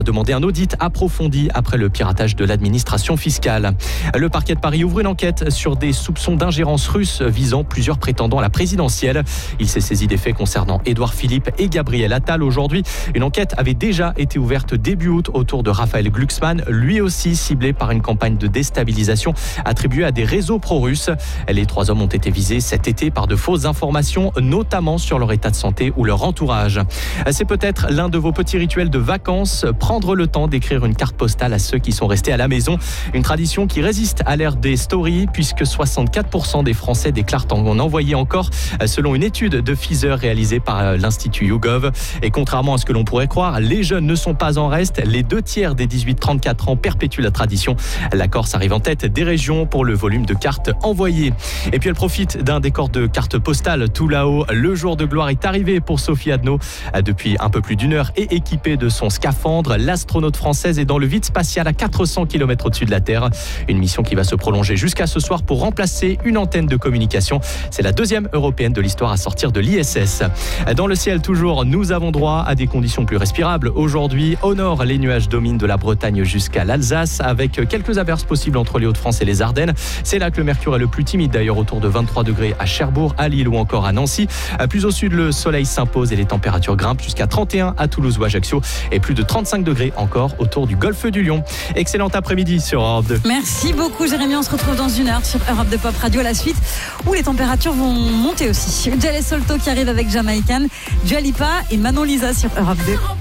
Demander un audit approfondi après le piratage de l'administration fiscale. Le parquet de Paris ouvre une enquête sur des soupçons d'ingérence russe visant plusieurs prétendants à la présidentielle. Il s'est saisi des faits concernant Édouard Philippe et Gabriel Attal. Aujourd'hui, une enquête avait déjà été ouverte début août autour de Raphaël Glucksmann, lui aussi ciblé par une campagne de déstabilisation attribuée à des réseaux pro-russes. Les 3 hommes ont été visés cet été par de fausses informations, notamment sur leur état de santé ou leur entourage. C'est peut-être l'un de vos petits rituels de vacances, prendre le temps d'écrire une carte postale à ceux qui sont restés à la maison. Une tradition qui résiste à l'ère des stories, puisque 64% des Français déclarent en envoyer encore, selon une étude de Pfizer réalisée par l'Institut YouGov. Et contrairement à ce que l'on pourrait croire, les jeunes ne sont pas en reste. Les 2/3 des 18-34 ans perpétuent la tradition. La Corse arrive en tête des régions pour le volume de cartes envoyées. Et puis elle profite d'un décor de cartes postales tout là-haut. Le jour de gloire est arrivé pour Sophie Adno. Depuis un peu plus d'1 heure et équipée de son scaphandre, l'astronaute française est dans le vide spatial à 400 km au-dessus de la Terre. Une mission qui va se prolonger jusqu'à ce soir pour remplacer une antenne de communication. C'est la 2e européenne de l'histoire à sortir de l'ISS. Dans le ciel toujours, nous avons droit à des conditions plus respirables. Aujourd'hui, au nord, les nuages dominent de la Bretagne jusqu'à l'Alsace avec quelques averses possibles entre les Hauts-de-France et les Ardennes. C'est là que le mercure est le plus timide d'ailleurs, autour de 23 degrés à Cherbourg, à Lille ou encore à Nancy. Plus au sud, le soleil s'impose et les températures grimpent jusqu'à 31 à Toulouse ou Ajaccio et plus de 35 degrés encore autour du golfe du Lion. Excellent après-midi sur Europe 2. Merci beaucoup Jérémy, on se retrouve dans 1 heure sur Europe 2 Pop Radio à la suite où les températures vont monter aussi. Jelle Solto qui arrive avec Jamaican, Dua Lipa et Manon Lisa sur Europe 2.